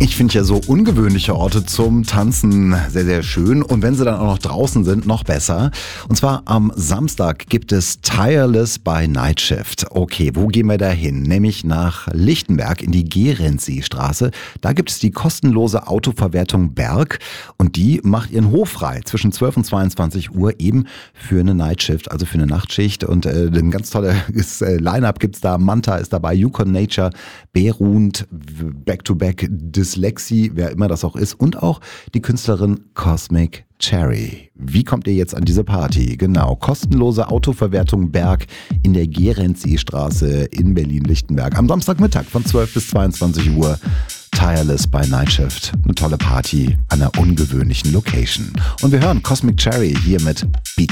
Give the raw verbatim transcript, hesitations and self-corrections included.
Ich finde ja so ungewöhnliche Orte zum Tanzen sehr, sehr schön. Und wenn sie dann auch noch draußen sind, noch besser. Und zwar am Samstag gibt es Tireless by Night Shift. Okay, wo gehen wir da hin? Nämlich nach Lichtenberg in die Gerenzi-Straße. Da gibt es die kostenlose Autoverwertung Berg. Und die macht ihren Hof frei zwischen zwölf und zweiundzwanzig Uhr eben für eine Night Shift, also für eine Nachtschicht. Und äh, ein ganz tolles äh, Line-Up gibt es da. Manta ist dabei, Yukon Nature, Berund, Back-to-Back, Dyslexie, wer immer das auch ist, und auch die Künstlerin Cosmic Cherry. Wie kommt ihr jetzt an diese Party? Genau, kostenlose Autoverwertung Berg in der Gerenzi-Straße in Berlin-Lichtenberg. Am Samstagmittag von zwölf bis zweiundzwanzig Uhr. Tireless by Night Shift. Eine tolle Party an einer ungewöhnlichen Location. Und wir hören Cosmic Cherry hier mit Beat